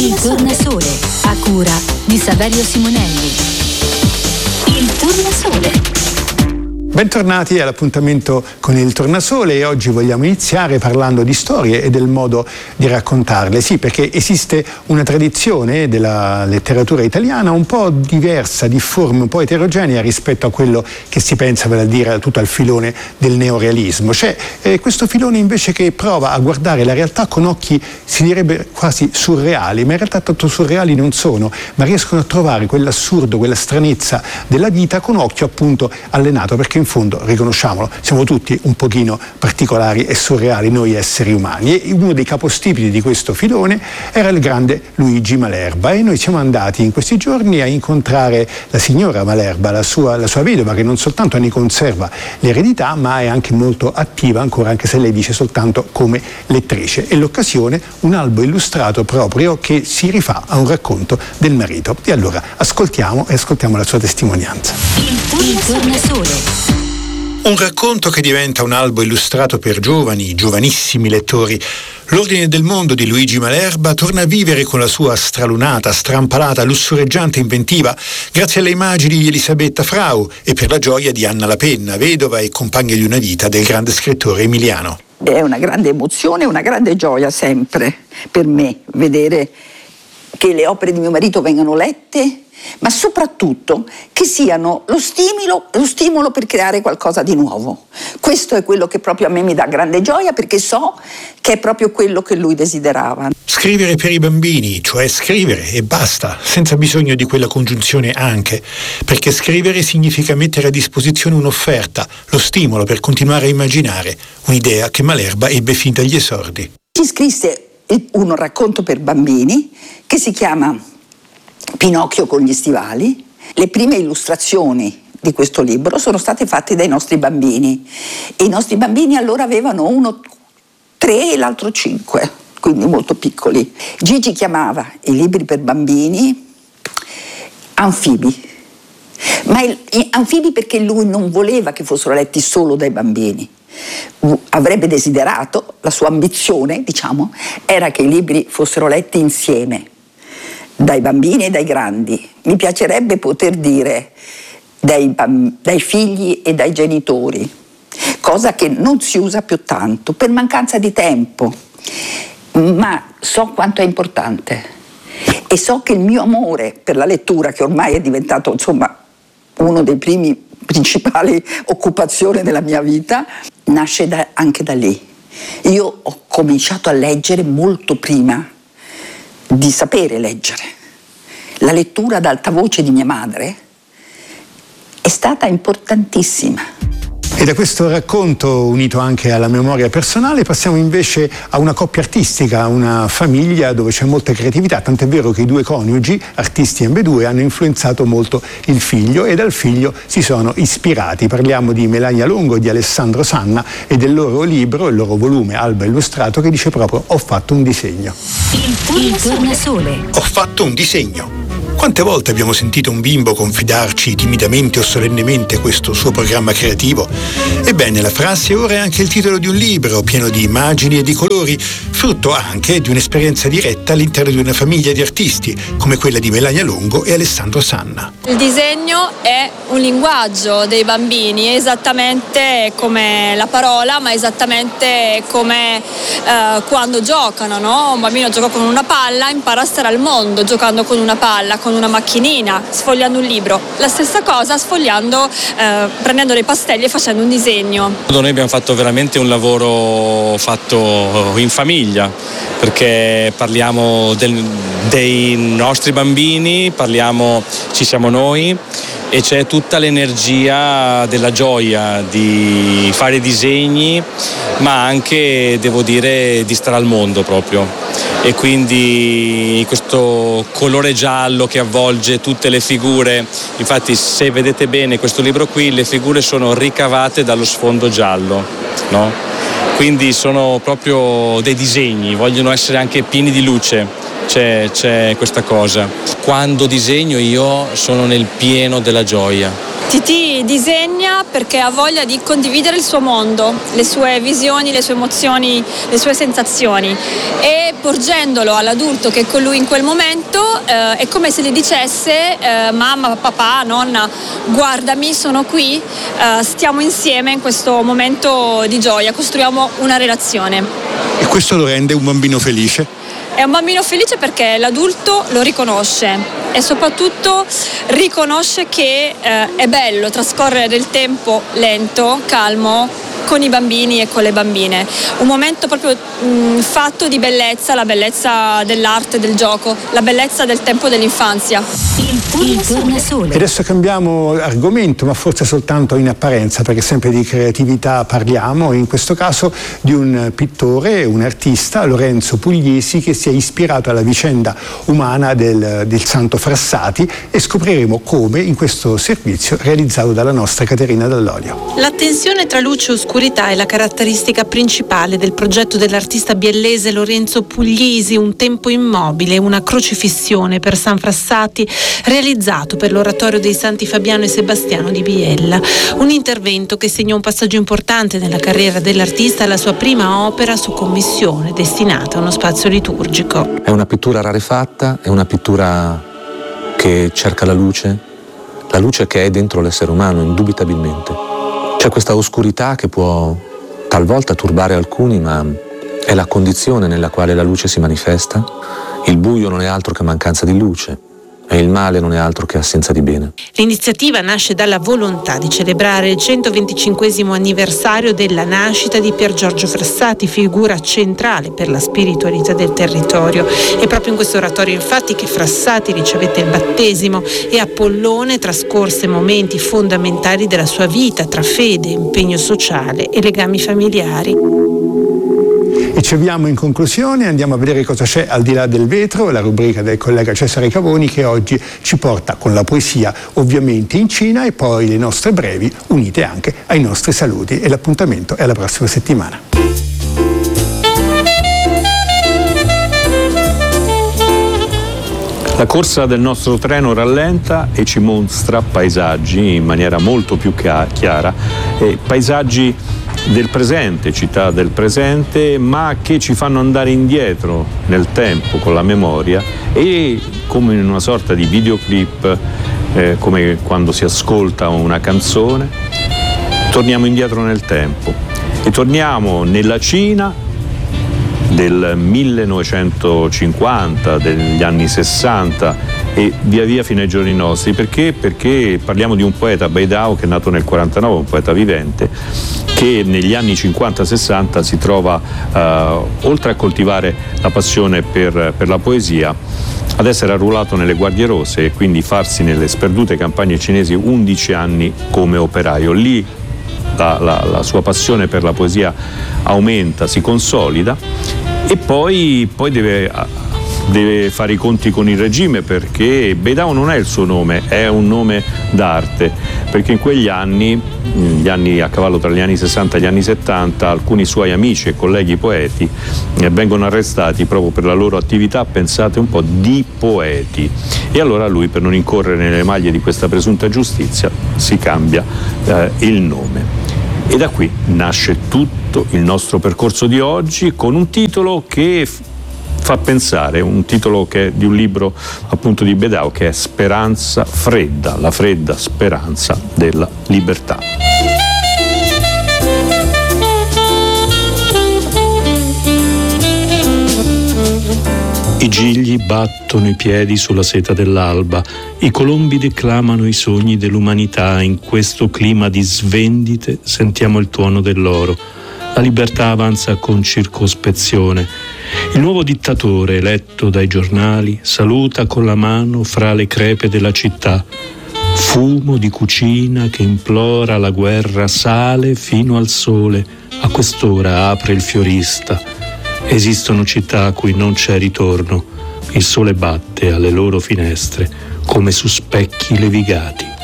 Il Tornasole, a cura di Saverio Simonelli. Il Tornasole. Bentornati all'appuntamento con il Tornasole e oggi vogliamo iniziare parlando di storie e del modo di raccontarle. Sì, perché esiste una tradizione della letteratura italiana un po' diversa, difforme, un po' eterogenea rispetto a quello che si pensa, vale a dire tutto al filone del neorealismo. C'è questo filone invece che prova a guardare la realtà con occhi, si direbbe quasi surreali, ma in realtà tanto surreali non sono, ma riescono a trovare quell'assurdo, quella stranezza della vita con occhio appunto allenato, perché in fondo, riconosciamolo, siamo tutti un pochino particolari e surreali noi esseri umani, e uno dei capostipiti di questo filone era il grande Luigi Malerba, e noi siamo andati in questi giorni a incontrare la signora Malerba, la sua vedova, che non soltanto ne conserva l'eredità ma è anche molto attiva ancora, anche se lei dice soltanto come lettrice, e l'occasione un albo illustrato proprio che si rifà a un racconto del marito. E allora ascoltiamo la sua testimonianza. Il Tornasole. Un racconto che diventa un albo illustrato per giovanissimi lettori. L'Ordine del Mondo di Luigi Malerba torna a vivere con la sua stralunata, strampalata, lussureggiante inventiva grazie alle immagini di Elisabetta Frau e per la gioia di Anna La Penna, vedova e compagna di una vita del grande scrittore emiliano. È una grande emozione, una grande gioia sempre per me vedere che le opere di mio marito vengano lette, ma soprattutto che siano lo stimolo per creare qualcosa di nuovo. Questo è quello che proprio a me mi dà grande gioia, perché so che è proprio quello che lui desiderava. Scrivere per i bambini, cioè scrivere e basta, senza bisogno di quella congiunzione anche, perché scrivere significa mettere a disposizione un'offerta, lo stimolo per continuare a immaginare, un'idea che Malerba ebbe fin dagli esordi. Ci scrisse un racconto per bambini che si chiama Pinocchio con gli stivali. Le prime illustrazioni di questo libro sono state fatte dai nostri bambini, e i nostri bambini allora avevano uno 3 e l'altro 5, quindi molto piccoli. Gigi chiamava i libri per bambini anfibi, ma anfibi perché lui non voleva che fossero letti solo dai bambini. Avrebbe desiderato, la sua ambizione, diciamo, era che i libri fossero letti insieme dai bambini e dai grandi. Mi piacerebbe poter dire dai figli e dai genitori, cosa che non si usa più tanto per mancanza di tempo, ma so quanto è importante e so che il mio amore per la lettura, che ormai è diventato insomma uno dei principali occupazioni della mia vita, nasce anche da lì. Io ho cominciato a leggere molto prima di sapere leggere. La lettura ad alta voce di mia madre è stata importantissima. E da questo racconto, unito anche alla memoria personale, passiamo invece a una coppia artistica, a una famiglia dove c'è molta creatività, tant'è vero che i due coniugi, artisti ambedue, hanno influenzato molto il figlio e dal figlio si sono ispirati. Parliamo di Melania Longo e di Alessandro Sanna e del loro libro, il loro volume Alba Illustrato, che dice proprio: ho fatto un disegno. Il Tornasole. Ho fatto un disegno. Quante volte abbiamo sentito un bimbo confidarci timidamente o solennemente questo suo programma creativo? Ebbene, la frase ora è anche il titolo di un libro pieno di immagini e di colori, frutto anche di un'esperienza diretta all'interno di una famiglia di artisti, come quella di Melania Longo e Alessandro Sanna. Il disegno è un linguaggio dei bambini, esattamente come la parola, ma esattamente come quando giocano, no? Un bambino gioca con una palla, impara a stare al mondo giocando con una palla, con una macchinina, sfogliando un libro. La stessa cosa sfogliando, prendendo dei pastelli e facendo un disegno. Noi abbiamo fatto veramente un lavoro fatto in famiglia, perché parliamo dei nostri bambini, ci siamo noi, e c'è tutta l'energia della gioia di fare disegni, ma anche, devo dire, di stare al mondo proprio. E quindi questo colore giallo che avvolge tutte le figure, infatti se vedete bene questo libro qui, le figure sono ricavate dallo sfondo giallo, no? Quindi sono proprio dei disegni, vogliono essere anche pieni di luce. C'è questa cosa. Quando disegno io sono nel pieno della gioia. Titì disegna perché ha voglia di condividere il suo mondo, le sue visioni, le sue emozioni, le sue sensazioni, e porgendolo all'adulto che è con lui in quel momento è come se gli dicesse mamma, papà, nonna, guardami, sono qui, stiamo insieme in questo momento di gioia, costruiamo una relazione. E questo lo rende un bambino felice? È un bambino felice perché l'adulto lo riconosce e soprattutto riconosce che è bello trascorrere del tempo lento, calmo, con i bambini e con le bambine. Un momento proprio fatto di bellezza, la bellezza dell'arte, del gioco, la bellezza del tempo dell'infanzia. Il tornasole. E adesso cambiamo argomento, ma forse soltanto in apparenza, perché sempre di creatività parliamo, in questo caso di un pittore, un artista, Lorenzo Pugliesi, che si è ispirato alla vicenda umana del santo Frassati, e scopriremo come in questo servizio realizzato dalla nostra Caterina Dall'Olio. La tensione tra luce e oscurità è la caratteristica principale del progetto dell'artista biellese Lorenzo Pugliesi, un tempo immobile, una crocifissione per San Frassati, realizzato per l'oratorio dei Santi Fabiano e Sebastiano di Biella. Un intervento che segna un passaggio importante nella carriera dell'artista, la sua prima opera su commissione destinata a uno spazio liturgico. È una pittura rarefatta, è una pittura che cerca la luce che è dentro l'essere umano, indubitabilmente. C'è questa oscurità che può talvolta turbare alcuni, ma è la condizione nella quale la luce si manifesta. Il buio non è altro che mancanza di luce e il male non è altro che assenza di bene. L'iniziativa nasce dalla volontà di celebrare il 125° anniversario della nascita di Pier Giorgio Frassati, figura centrale per la spiritualità del territorio. È proprio in questo oratorio infatti che Frassati ricevette il battesimo e Apollone trascorse momenti fondamentali della sua vita tra fede, impegno sociale e legami familiari. E ci avviamo in conclusione, andiamo a vedere cosa c'è al di là del vetro, la rubrica del collega Cesare Cavoni, che oggi ci porta con la poesia ovviamente in Cina, e poi le nostre brevi unite anche ai nostri saluti, e l'appuntamento è la prossima settimana. La corsa del nostro treno rallenta e ci mostra paesaggi in maniera molto più chiara, paesaggi del presente, città del presente, ma che ci fanno andare indietro nel tempo con la memoria, e come in una sorta di videoclip, come quando si ascolta una canzone, torniamo indietro nel tempo e torniamo nella Cina del 1950, degli anni 60 e via via fino ai giorni nostri. Perché? Perché parliamo di un poeta, Beidao, che è nato nel 49, un poeta vivente, che negli anni 50-60 si trova, oltre a coltivare la passione per la poesia, ad essere arruolato nelle Guardie Rosse e quindi farsi nelle sperdute campagne cinesi 11 anni come operaio. Lì la sua passione per la poesia aumenta, si consolida, e poi deve fare i conti con il regime, perché Beidao non è il suo nome, è un nome d'arte, perché in quegli anni, gli anni a cavallo tra gli anni 60 e gli anni 70, alcuni suoi amici e colleghi poeti vengono arrestati proprio per la loro attività, pensate un po', di poeti, e allora lui, per non incorrere nelle maglie di questa presunta giustizia, si cambia il nome. E da qui nasce tutto il nostro percorso di oggi, con un titolo che fa pensare, un titolo che è di un libro appunto di Beidao, che è Speranza fredda, la fredda speranza della libertà. I gigli battono i piedi sulla seta dell'alba, i colombi declamano i sogni dell'umanità, in questo clima di svendite sentiamo il tuono dell'oro. La libertà avanza con circospezione. Il nuovo dittatore, eletto dai giornali, saluta con la mano fra le crepe della città. Fumo di cucina che implora la guerra sale fino al sole. A quest'ora apre il fiorista. Esistono città a cui non c'è ritorno. Il sole batte alle loro finestre come su specchi levigati.